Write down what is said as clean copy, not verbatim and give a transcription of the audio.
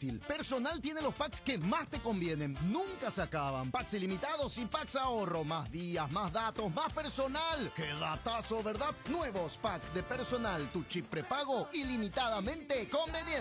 útil. Personal tiene los packs que más te convienen. Nunca se acaban. Packs ilimitados y packs ahorro. Más días, más datos, más personal. ¡Qué datazo, verdad! Nuevos packs de Personal. Tu chip prepago ilimitadamente conveniente.